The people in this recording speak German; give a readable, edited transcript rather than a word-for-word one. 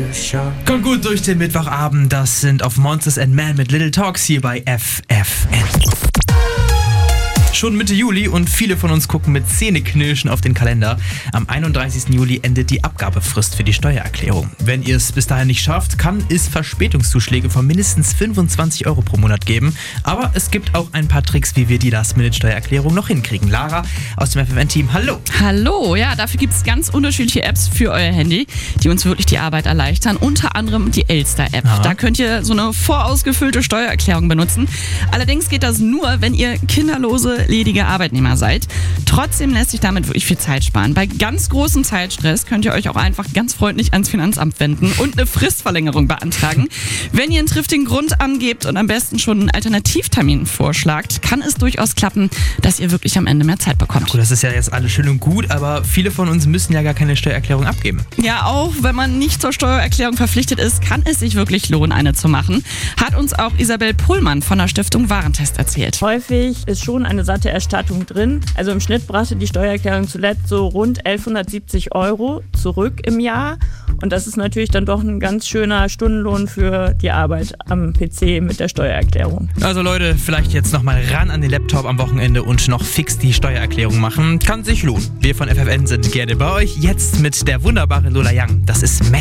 Kommt gut durch den Mittwochabend, das sind auf Monsters and Men mit Little Talks hier bei FFN. Schon Mitte Juli und viele von uns gucken mit Zähneknirschen auf den Kalender. Am 31. Juli endet die Abgabefrist für die Steuererklärung. Wenn ihr es bis dahin nicht schafft, kann es Verspätungszuschläge von mindestens 25 € pro Monat geben. Aber es gibt auch ein paar Tricks, wie wir die Last-Minute-Steuererklärung noch hinkriegen. Lara aus dem FFN-Team, hallo! Hallo, ja, dafür gibt es ganz unterschiedliche Apps für euer Handy, die uns wirklich die Arbeit erleichtern. Unter anderem die Elster-App. Aha. Da könnt ihr so eine vorausgefüllte Steuererklärung benutzen. Allerdings geht das nur, wenn ihr kinderlose, ledige Arbeitnehmer seid. Trotzdem lässt sich damit wirklich viel Zeit sparen. Bei ganz großem Zeitstress könnt ihr euch auch einfach ganz freundlich ans Finanzamt wenden und eine Fristverlängerung beantragen. Wenn ihr einen triftigen Grund angebt und am besten schon einen Alternativtermin vorschlagt, kann es durchaus klappen, dass ihr wirklich am Ende mehr Zeit bekommt. Gut, das ist ja jetzt alles schön und gut, aber viele von uns müssen ja gar keine Steuererklärung abgeben. Ja, auch wenn man nicht zur Steuererklärung verpflichtet ist, kann es sich wirklich lohnen, eine zu machen. Hat uns auch Isabel Pohlmann von der Stiftung Warentest erzählt. Häufig ist schon eine satte Erstattung drin. Also im Schnitt brachte die Steuererklärung zuletzt so rund 1170 € zurück im Jahr. Und das ist natürlich dann doch ein ganz schöner Stundenlohn für die Arbeit am PC mit der Steuererklärung. Also Leute, vielleicht jetzt nochmal ran an den Laptop am Wochenende und noch fix die Steuererklärung machen. Kann sich lohnen. Wir von FFN sind gerne bei euch. Jetzt mit der wunderbaren Lola Young. Das ist Messi.